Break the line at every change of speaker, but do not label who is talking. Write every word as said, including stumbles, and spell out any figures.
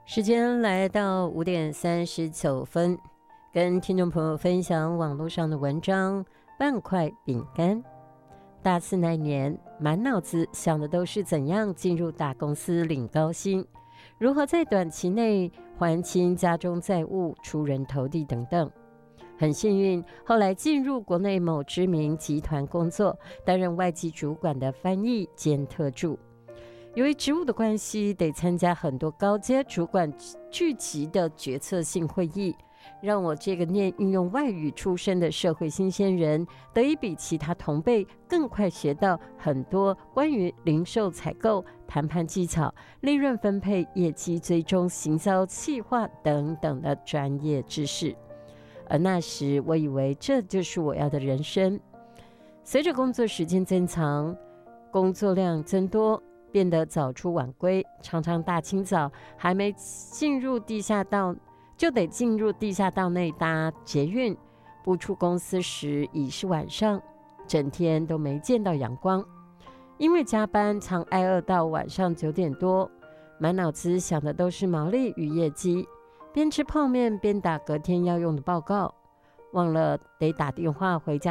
时间来到五点三十九分，跟听众朋友分享网络上的文章。半块饼干。大四那年，满脑子想的都是怎样进入大公司领高薪，如何在短期内还清家中债务、出人头地等等。很幸运，后来进入国内某知名集团工作，担任外籍主管的翻译兼特助。由于职务的关系，得参加很多高阶主管聚集的决策性会议，让我这个念运用外语出身的社会新鲜人，得以比其他同辈更快学到很多关于零售采购、谈判技巧、利润分配、业绩追踪、行销企划等等的专业知识。而那时我以为这就是我要的人生。随着工作时间增长，工作量增多，变得早出晚归，常常大清早还没进入地下道就得进入地下道内搭捷运，不出公司时已是晚上，整天都没见到阳光。因为加班常挨饿到晚上九点多，满脑子想的都是毛利与业绩，边吃泡面边打隔天要用的报告，忘了得打电话回家